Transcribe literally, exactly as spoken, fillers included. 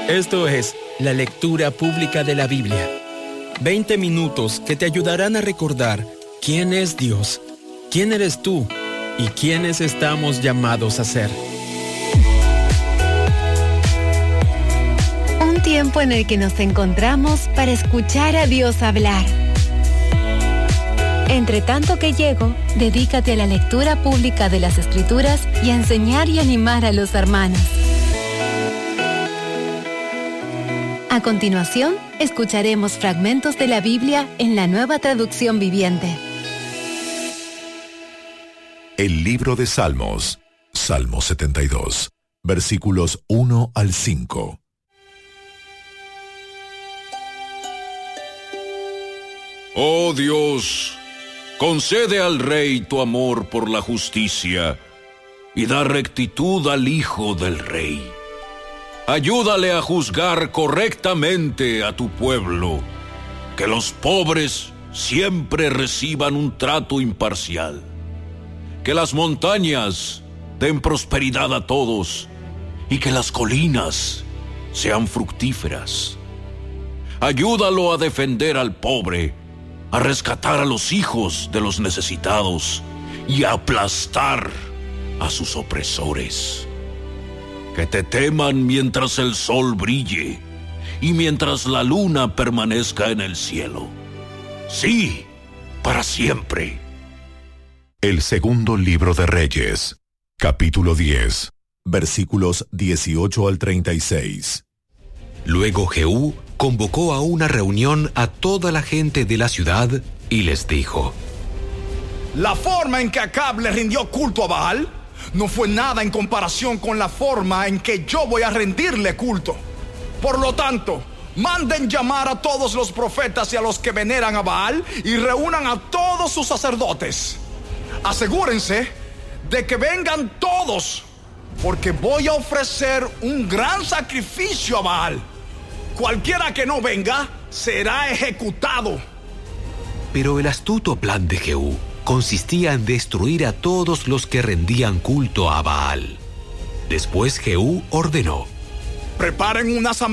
Esto es la lectura pública de la Biblia. veinte minutos que te ayudarán a recordar quién es Dios, quién eres tú y quiénes estamos llamados a ser. Un tiempo en el que nos encontramos para escuchar a Dios hablar. Entre tanto que llego, dedícate a la lectura pública de las Escrituras y a enseñar y animar a los hermanos. A continuación, escucharemos fragmentos de la Biblia en la Nueva Traducción Viviente. El libro de Salmos, Salmo setenta y dos, versículos uno al cinco. Oh Dios, concede al Rey tu amor por la justicia y da rectitud al Hijo del Rey. Ayúdale a juzgar correctamente a tu pueblo, que los pobres siempre reciban un trato imparcial, que las montañas den prosperidad a todos y que las colinas sean fructíferas. Ayúdalo a defender al pobre, a rescatar a los hijos de los necesitados y a aplastar a sus opresores. Que te teman mientras el sol brille y mientras la luna permanezca en el cielo. Sí, para siempre. El segundo libro de Reyes, capítulo diez, versículos dieciocho al treinta y seis. Luego Jehú convocó a una reunión a toda la gente de la ciudad y les dijo: La forma en que Acab le rindió culto a Baal no fue nada en comparación con la forma en que yo voy a rendirle culto. Por lo tanto, manden llamar a todos los profetas y a los que veneran a Baal y reúnan a todos sus sacerdotes. Asegúrense de que vengan todos, porque voy a ofrecer un gran sacrificio a Baal. Cualquiera que no venga será ejecutado. Pero el astuto plan de Jehú consistía en destruir a todos los que rendían culto a Baal. Después Jehú ordenó: Preparen una asamblea